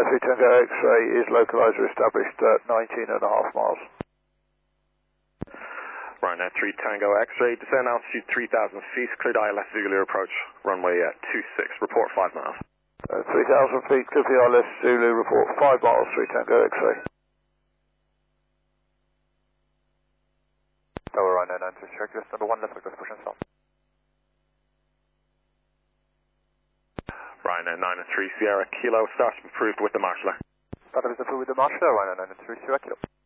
3 Tango X-ray is localizer established at 19.5 miles. Ryanair 3 Tango X-ray, descend altitude 3,000 feet, cleared ILS Zulu approach, runway 26, report 5 miles. 3,000 feet, clear the ILS Zulu, report 5 miles, 3 Tango X-ray. Tower Ryanair 93, check this number 1, left of push and stop. Ryanair 903 Sierra Kilo, start approved with the marshaller. Start approved with the marshaller, Ryanair 93 Sierra Kilo.